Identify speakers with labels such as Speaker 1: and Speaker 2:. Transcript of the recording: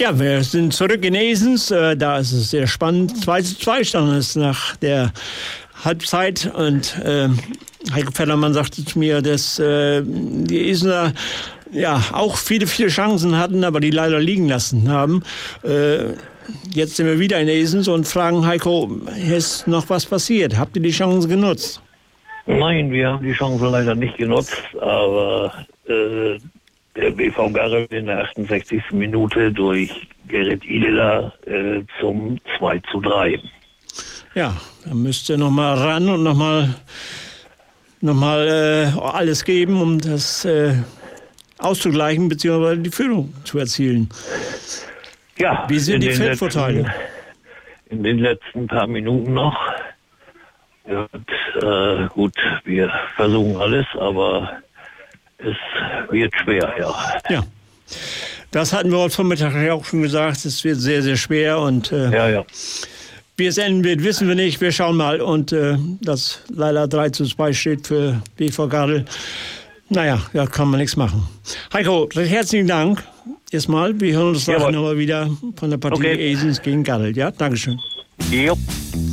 Speaker 1: Ja, wir sind zurück in Esens. Da ist es sehr spannend. 2:2 stand es nach der Halbzeit. Und Heiko Fellermann sagte zu mir, dass die Esener auch viele Chancen hatten, aber die leider liegen lassen haben. Jetzt sind wir wieder in Esens und fragen, Heiko, ist noch was passiert? Habt ihr die Chancen genutzt?
Speaker 2: Nein, wir haben die Chance leider nicht genutzt, aber der BV Garrel in der 68. Minute durch Gerrit Ideler zum 2:3.
Speaker 1: Ja, da müsst ihr nochmal ran und nochmal alles geben, um das auszugleichen bzw. die Führung zu erzielen.
Speaker 2: Ja,
Speaker 1: wie sind die Feldvorteile?
Speaker 2: In den letzten paar Minuten noch. Und, gut, wir versuchen alles, aber es wird schwer, ja.
Speaker 1: Ja, das hatten wir heute Vormittag ja auch schon gesagt. Es wird sehr, sehr schwer und wie es enden wird, wissen wir nicht. Wir schauen mal und das leider 3:2 steht für BV Garrel. Naja, da kann man nichts machen. Heiko, herzlichen Dank. Erstmal, wir hören uns gleich nochmal wieder von der Partie Esens gegen Garrel. Ja, Dankeschön.
Speaker 2: Jo.